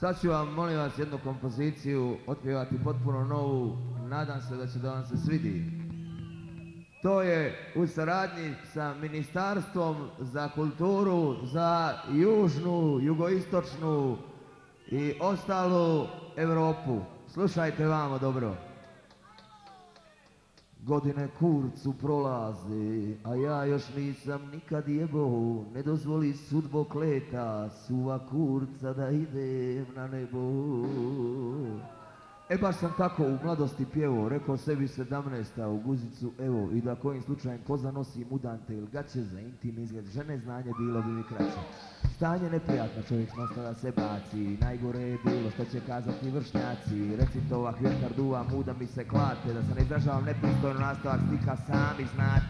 Sad ću vam, molim vas, jednu kompoziciju otpjevati potpuno novu, nadam se da će da vam se svidi. To je u saradnji sa Ministarstvom za kulturu, za južnu, jugoistočnu i ostalu Europu. Slušajte vamo dobro. Godine kurcu prolaze, a ja još nisam nikad jebao, ne dozvoli sudbo kleta, suva kurca da idem na nebo. E baš sam tako u mladosti pjevao, rekao sebi 17. u guzicu, evo, i da kojim slučajem koza nosim udante ili gaće za intim izgled žene, znanje bilo bi mi kraće. Stanje neprijatno, čovjek nastavlja se baci, najgore je bilo što će kazati vršnjaci, recitova vjetar duva, muda mi se klate, da se ne izražavam nepristojno, nastavak stika sami znate.